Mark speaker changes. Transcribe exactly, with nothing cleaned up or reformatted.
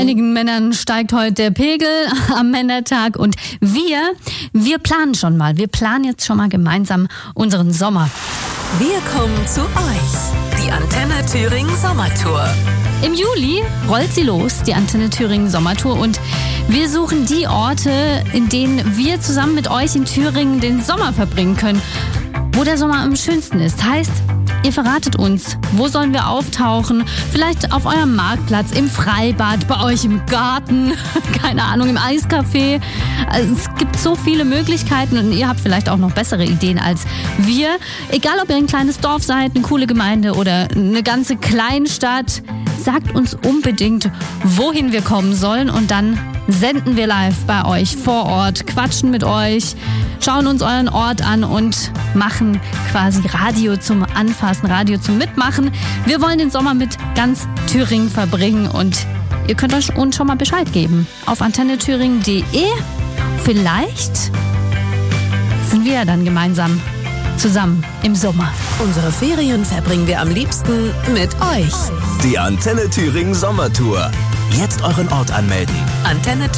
Speaker 1: einigen Männern steigt heute der Pegel am Männertag und wir, wir planen schon mal. Wir planen jetzt schon mal gemeinsam unseren Sommer.
Speaker 2: Wir kommen zu euch. Die Antenne Thüringen Sommertour.
Speaker 1: Im Juli rollt sie los, die Antenne Thüringen Sommertour, und wir suchen die Orte, in denen wir zusammen mit euch in Thüringen den Sommer verbringen können, wo der Sommer am schönsten ist. Heißt, ihr verratet uns, wo sollen wir auftauchen? Vielleicht auf eurem Marktplatz, im Freibad, bei euch im Garten, keine Ahnung, im Eiscafé. Also es gibt so viele Möglichkeiten und ihr habt vielleicht auch noch bessere Ideen als wir. Egal, ob ihr ein kleines Dorf seid, eine coole Gemeinde oder eine ganze Kleinstadt, sagt uns unbedingt, wohin wir kommen sollen, und dann senden wir live bei euch vor Ort, quatschen mit euch, schauen uns euren Ort an und machen quasi Radio zum Anfassen, Radio zum Mitmachen. Wir wollen den Sommer mit ganz Thüringen verbringen und ihr könnt euch uns schon mal Bescheid geben auf antenne thüringen punkt de. Vielleicht sind wir ja dann gemeinsam zusammen im Sommer.
Speaker 2: Unsere Ferien verbringen wir am liebsten mit euch.
Speaker 3: Die Antenne Thüringen Sommertour. Jetzt euren Ort anmelden.
Speaker 2: Antenne